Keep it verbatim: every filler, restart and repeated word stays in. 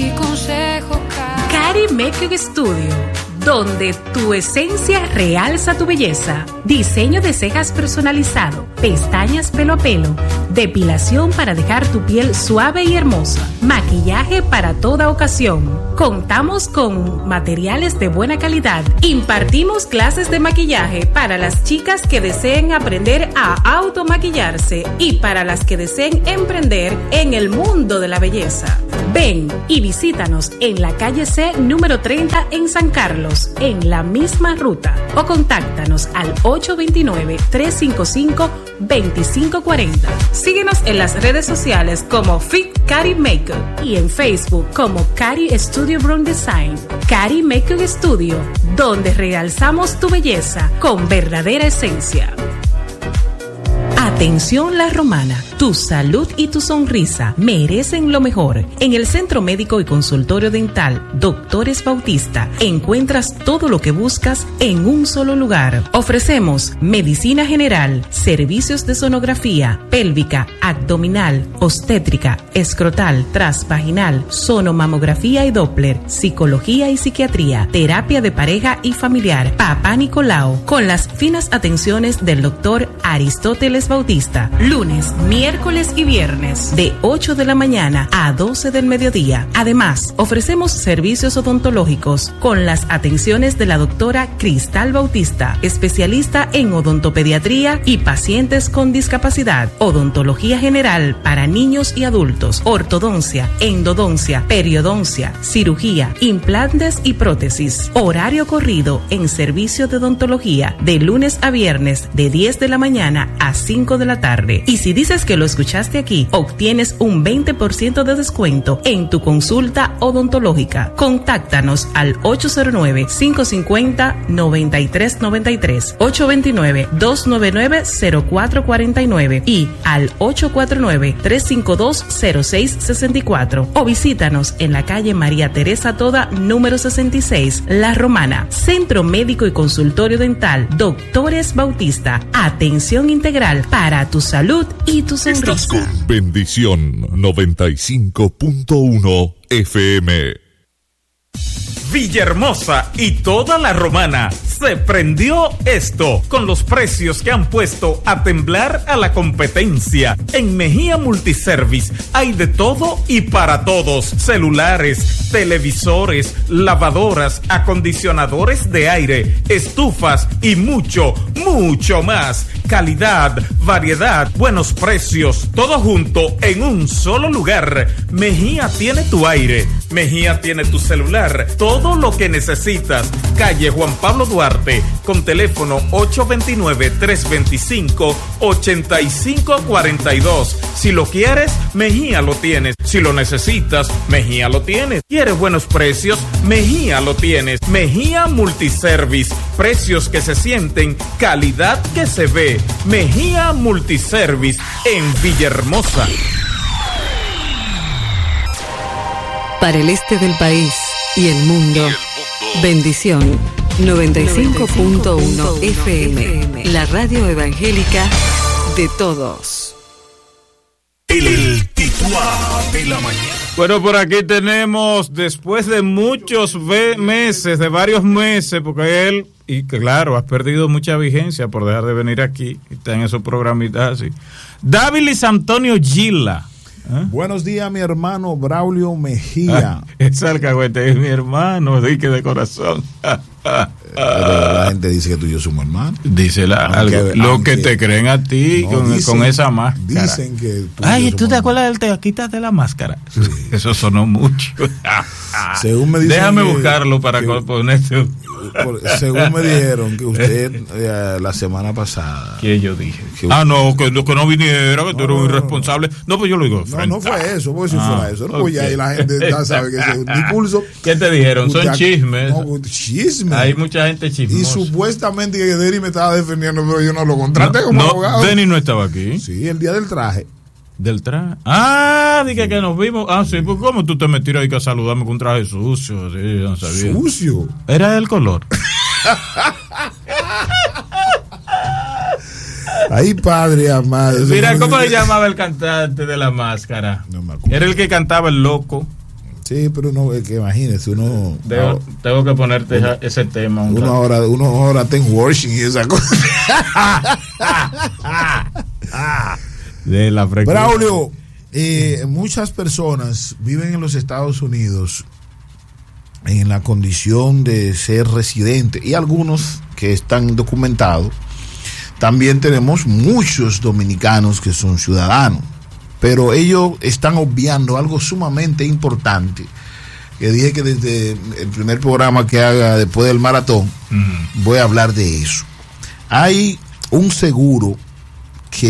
y consejo. Cari Makeup Studio, donde tu esencia realza tu belleza. Diseño de cejas personalizado, pestañas pelo a pelo, depilación para dejar tu piel suave y hermosa, maquillaje para toda ocasión. Contamos con materiales de buena calidad. Impartimos clases de maquillaje para las chicas que deseen aprender a automaquillarse y para las que deseen emprender en el mundo de la belleza. Ven y visítanos en la calle C número treinta en San Carlos, en la misma ruta, o contáctanos al ocho dos nueve, tres cinco cinco, dos cinco cuatro cero. Síguenos en las redes sociales como Fit Cari Makeup y en Facebook como Cari Studio Brown Design. Cari Makeup Studio, donde realzamos tu belleza con verdadera esencia. Atención La Romana, tu salud y tu sonrisa merecen lo mejor. En el Centro Médico y Consultorio Dental Doctores Bautista encuentras todo lo que buscas en un solo lugar. Ofrecemos medicina general, servicios de sonografía, pélvica, abdominal, obstétrica, escrotal, transvaginal, sonomamografía y Doppler, psicología y psiquiatría, terapia de pareja y familiar, Papá Nicolau, con las finas atenciones del doctor Aristóteles Bautista, lunes, miércoles y viernes, de ocho de la mañana a doce del mediodía. Además, ofrecemos servicios odontológicos con las atenciones de la doctora Cristal Bautista, especialista en odontopediatría y pacientes con discapacidad, odontología general para niños y adultos, ortodoncia, endodoncia, periodoncia, cirugía, implantes y prótesis. Horario corrido en servicio de odontología de lunes a viernes de diez de la mañana a cinco de la tarde. Y si dices que lo escuchaste aquí, obtienes un veinte por ciento de descuento en tu consulta odontológica. Contáctanos al ocho cero nueve, cinco cinco cero, nueve tres nueve tres, ocho dos nueve, dos nueve nueve, cero cuatro cuatro nueve y al ocho cuatro nueve, tres cinco dos, cero seis seis cuatro, o visítanos en la calle María Teresa Toda, número sesenta y seis, La Romana. Centro Médico y Consultorio Dental Doctores Bautista. Atención integral para tu salud y tu sonrisa. Estás con Bendición noventa y cinco punto uno F M. Villahermosa y toda la Romana. Se prendió esto con los precios que han puesto a temblar a la competencia. En Mejía Multiservice hay de todo y para todos. Celulares, televisores, lavadoras, acondicionadores de aire, estufas y mucho, mucho más. Calidad, variedad, buenos precios, todo junto en un solo lugar. Mejía tiene tu aire, Mejía tiene tu celular, todo lo que necesitas. Calle Juan Pablo Duarte, con teléfono ocho dos nueve, tres dos cinco, ocho cinco cuatro dos. Si lo quieres, Mejía lo tienes. Si lo necesitas, Mejía lo tienes. ¿Quieres buenos precios? Mejía lo tienes. Mejía Multiservice, precios que se sienten, calidad que se ve. Mejía Multiservice en Villahermosa. Para el este del país y el mundo, Bendición noventa y cinco punto uno F M, la radio evangélica de todos. El titular de la mañana. Bueno, por aquí tenemos, después de muchos ve- meses, de varios meses, porque él, y claro, has perdido mucha vigencia por dejar de venir aquí, y está en esos programitas así. Dávilis Antonio Gila. ¿Eh? Buenos días, mi hermano Braulio Mejía. Ah, es alcahuete, es mi hermano, dique de corazón. La gente dice que tú y yo somos hermanos. Dice la, Aunque, algo, lo aunque, que te creen a ti no, con, dicen, con esa máscara. Dicen que tú Ay, ¿tú te hermanos. acuerdas del te quítate la máscara? Sí. Eso sonó mucho. Según me dicen Déjame que, buscarlo para que, ponerte. Por, según me dijeron que usted eh, la semana pasada. ¿Qué yo dije? Que ah, no, que, que no viniera, que no, tú eres un no, irresponsable. No, pues yo lo digo. No, no fue eso, porque si ah, fuera eso, no, okay. pues ya y la gente ya sabe que es un discurso. ¿Qué te dijeron? Son chismes. No, chismes. Hay mucha gente chismosa. Y supuestamente que Denny me estaba defendiendo, pero yo no lo contraté no, como no, abogado. Denny no estaba aquí. Sí, el día del traje. Del traje. Ah, dije que nos vimos. Ah, sí, pues ¿cómo tú te metieras ahí que a saludarme con un traje sucio? Sí, yo no sabía. ¿Sucio? Era del color. Ay, padre amado. Mira, ¿cómo se llamaba el cantante de la máscara? No me acuerdo. Era el que cantaba El Loco. Sí, pero no, es que imagínese, uno... Debo, ahora, tengo que ponerte uno, ese tema. Un uno, ahora, uno ahora está en washing y esa cosa. De la frecuencia. Braulio, eh, muchas personas viven en los Estados Unidos en la condición de ser residentes y algunos que están documentados. También tenemos muchos dominicanos que son ciudadanos, pero ellos están obviando algo sumamente importante, que dije que desde el primer programa que haga después del maratón, uh-huh. voy a hablar de eso. Hay un seguro